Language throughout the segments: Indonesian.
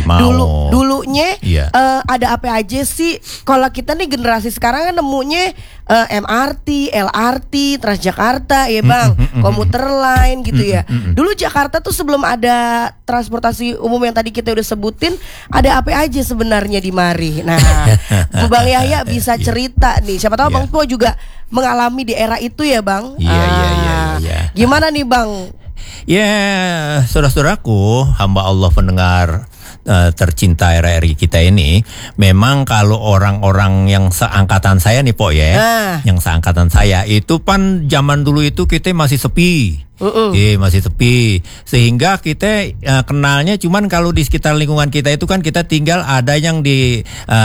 Dulunya ada apa aja sih? Kalau kita nih generasi sekarang kan nemunya MRT, LRT, Transjakarta ya bang, komuter lain gitu ya. Dulu Jakarta tuh sebelum ada transportasi umum yang tadi kita udah sebutin, ada apa aja sebenarnya di mari. Nah, Bang Yahya bisa cerita nih. Siapa tahu Bang Po juga mengalami di era itu ya bang. Iya. Gimana nih bang? Ya, saudara-saudaraku, hamba Allah pendengar tercinta RRI kita ini, memang kalau orang-orang yang seangkatan saya nih Po ya, yang seangkatan saya itu kan zaman dulu itu kita masih sepi. Masih sepi, sehingga kita kenalnya cuman kalau di sekitar lingkungan kita itu kan kita tinggal ada yang di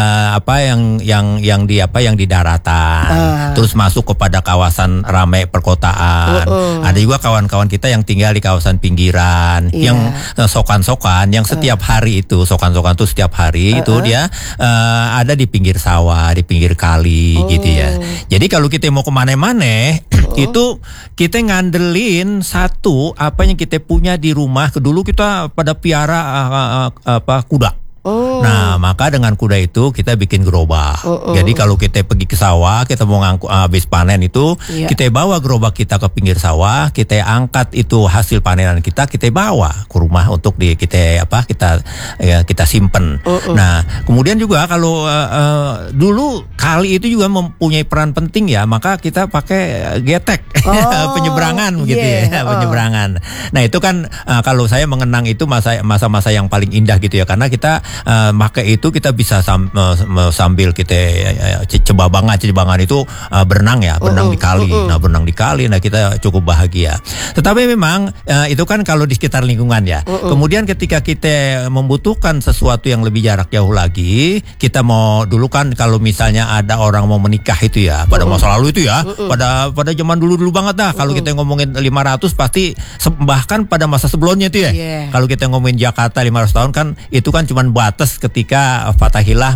yang di daratan, terus masuk kepada kawasan ramai perkotaan. Ada juga kawan-kawan kita yang tinggal di kawasan pinggiran, yang sokan-sokan, yang setiap hari itu sokan-sokan tuh setiap hari itu dia ada di pinggir sawah, di pinggir kali gitu ya. Jadi kalau kita mau kemana-mana itu kita ngandelin satu apa yang kita punya di rumah. Dulu kita pada piara kuda. Nah, maka dengan kuda itu kita bikin gerobak. Jadi kalau kita pergi ke sawah, kita mau habis panen itu, kita bawa gerobak kita ke pinggir sawah, kita angkat itu hasil panenan kita bawa ke rumah untuk kita simpen. Nah, kemudian juga kalau dulu kali itu juga mempunyai peran penting ya, maka kita pakai getek penyeberangan begitu ya, penyeberangan. Nah, itu kan kalau saya mengenang itu masa-masa yang paling indah gitu ya, karena kita pakai itu kita bisa sambil kita cebabangan itu berenang di kali. Berenang di kali, kita cukup bahagia. Tetapi memang itu kan kalau di sekitar lingkungan ya. Kemudian ketika kita membutuhkan sesuatu yang lebih jarak jauh lagi, kita mau dulu kan kalau misalnya ada orang mau menikah itu ya, pada masa lalu itu ya, pada zaman dulu banget dah. Kalau kita ngomongin 500 pasti bahkan pada masa sebelumnya itu ya. Kalau kita ngomongin Jakarta 500 tahun kan itu kan cuman batas ketika Fatahillah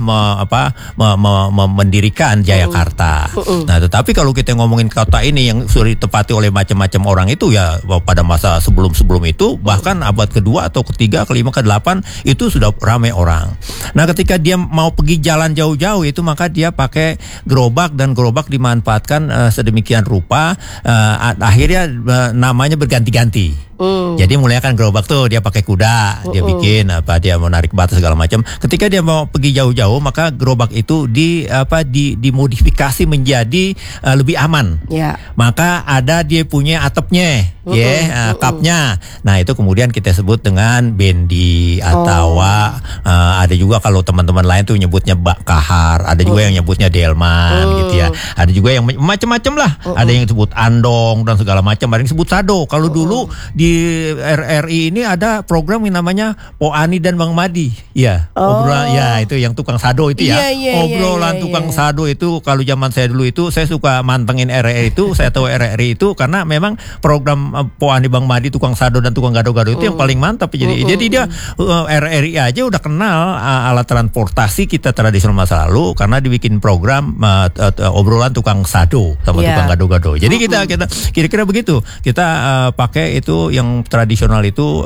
mendirikan Jayakarta. Nah, tetapi kalau kita ngomongin kota ini yang sudah ditempati oleh macam-macam orang itu ya, pada masa sebelum itu bahkan abad kedua atau ketiga, kelima, ke-8 itu sudah ramai orang. Nah, ketika dia mau pergi jalan jauh-jauh itu maka dia pakai gerobak, dan gerobak dimanfaatkan sedemikian rupa akhirnya namanya berganti-ganti. Jadi mulai kan gerobak tuh dia pakai kuda, dia bikin dia mau narik bata segala macam. Ketika dia mau pergi jauh-jauh maka gerobak itu dimodifikasi menjadi lebih aman. Maka ada dia punya atapnya, kapnya. Nah, itu kemudian kita sebut dengan bendi atau ada juga kalau teman-teman lain tuh nyebutnya bak kahar, ada juga yang nyebutnya delman gitu ya. Ada juga yang macam-macam lah. Ada yang sebut andong dan segala macam, ada yang sebut sado. Kalau dulu di RRI ini ada program yang namanya Po Ani dan Bang Madi. Obrolan itu yang tukang sado itu ya. Obrolan tukang sado itu kalau zaman saya dulu itu saya suka mantengin RRI itu. Saya tahu RRI itu karena memang program Po Ani Bang Madi tukang sado dan tukang gado-gado itu yang paling mantap. Jadi dia RRI aja udah kenal alat transportasi kita tradisional masa lalu karena dibikin program obrolan tukang sado sama tukang gado-gado. Jadi kita kira-kira begitu. Kita pakai itu yang tradisional itu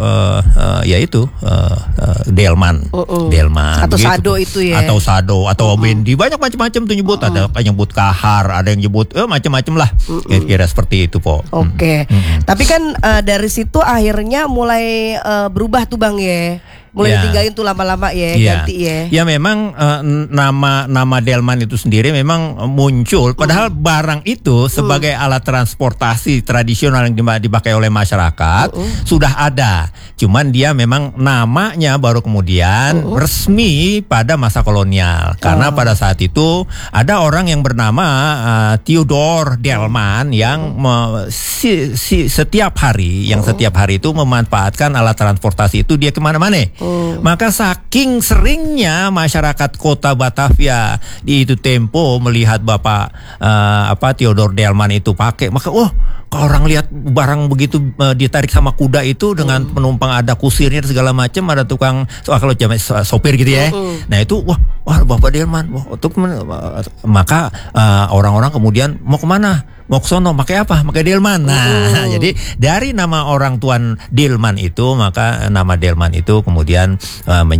delman atau begitu. Sado itu ya, atau sado atau bendi, banyak macam-macam tuh nyebut. Ada yang nyebut kahar, ada yang nyebut macam-macam lah. Kira-kira seperti itu Po. Tapi kan dari situ akhirnya mulai berubah tuh Bang ya. Mulai ditinggalin tuh lama-lama ganti ya. Ya memang nama delman itu sendiri memang muncul padahal barang itu sebagai alat transportasi tradisional yang dipakai oleh masyarakat sudah ada. Cuman dia memang namanya baru kemudian resmi pada masa kolonial. Karena pada saat itu ada orang yang bernama Theodore Delman yang setiap hari itu memanfaatkan alat transportasi itu dia kemana-mana. Maka saking seringnya masyarakat kota Batavia di itu tempo melihat Bapak Theodore Delman itu pakai, maka kalau orang lihat barang begitu ditarik sama kuda itu dengan penumpang ada kusirnya segala macam, ada tukang kalau jaman sopir gitu ya. Nah itu wah Bapak Delman, maka orang-orang kemudian mau kemana? Mau ke sono, pakai apa? Pakai delman. Nah, jadi dari nama orang tuan Delman itu, maka nama Delman itu kemudian